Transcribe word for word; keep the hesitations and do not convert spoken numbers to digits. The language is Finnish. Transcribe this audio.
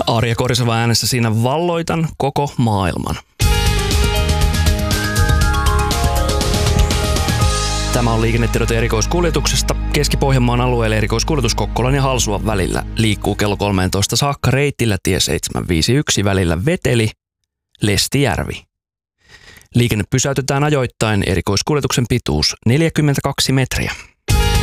Arja Koriseva äänessä siinä valloitan koko maailman. Tämä on liikennetiedote erikoiskuljetuksesta. Keski-Pohjanmaan alueelle erikoiskuljetus Kokkolan ja Halsuan välillä liikkuu kello kolmetoista saakka reitillä tie seitsemän viisi yksi välillä Veteli, Lestijärvi. Liikenne pysäytetään ajoittain, erikoiskuljetuksen pituus neljäkymmentäkaksi metriä.